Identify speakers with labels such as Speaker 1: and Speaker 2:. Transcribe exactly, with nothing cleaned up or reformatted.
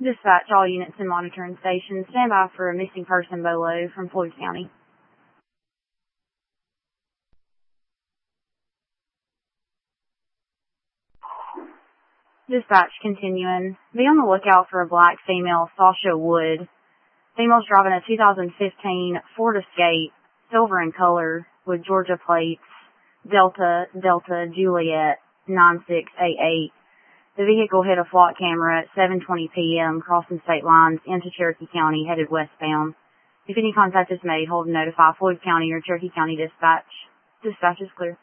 Speaker 1: Dispatch all units and monitoring stations. Stand by for a missing person bolo from Floyd County. Dispatch continuing. Be on the lookout for a black female, Sasha Wood. Female's driving a two thousand fifteen Ford Escape, silver in color, with Georgia plates, Delta, Delta, Juliet, nine six eight eight. The vehicle hit a flock camera at seven twenty p.m. crossing state lines into Cherokee County, headed westbound. If any contact is made, hold and notify Floyd County or Cherokee County Dispatch. Dispatch is clear.